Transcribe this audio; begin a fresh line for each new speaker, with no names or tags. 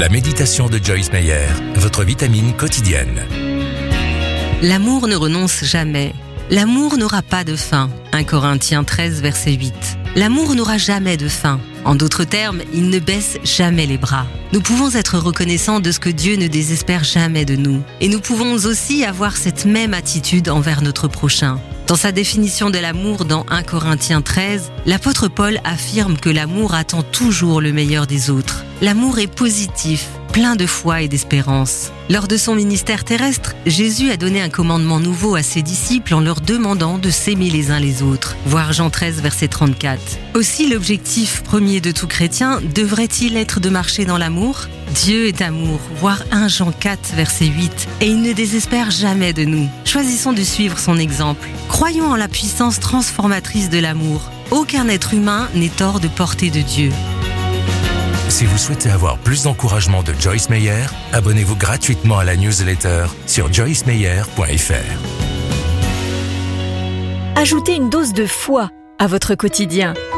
La méditation de Joyce Meyer, votre vitamine quotidienne.
L'amour ne renonce jamais. L'amour n'aura pas de fin. 1 Corinthiens 13, verset 8. L'amour n'aura jamais de fin. En d'autres termes, il ne baisse jamais les bras. Nous pouvons être reconnaissants de ce que Dieu ne désespère jamais de nous. Et nous pouvons aussi avoir cette même attitude envers notre prochain. Dans sa définition de l'amour dans 1 Corinthiens 13, l'apôtre Paul affirme que l'amour attend toujours le meilleur des autres. L'amour est positif, plein de foi et d'espérance. Lors de son ministère terrestre, Jésus a donné un commandement nouveau à ses disciples en leur demandant de s'aimer les uns les autres. Voir Jean 13, verset 34. Aussi, l'objectif premier de tout chrétien devrait-il être de marcher dans l'amour ? Dieu est amour, voir 1 Jean 4, verset 8, et il ne désespère jamais de nous. Choisissons de suivre son exemple. Croyons en la puissance transformatrice de l'amour. Aucun être humain n'est hors de portée de Dieu.
Si vous souhaitez avoir plus d'encouragement de Joyce Meyer, abonnez-vous gratuitement à la newsletter sur joycemeyer.fr.
Ajoutez une dose de foi à votre quotidien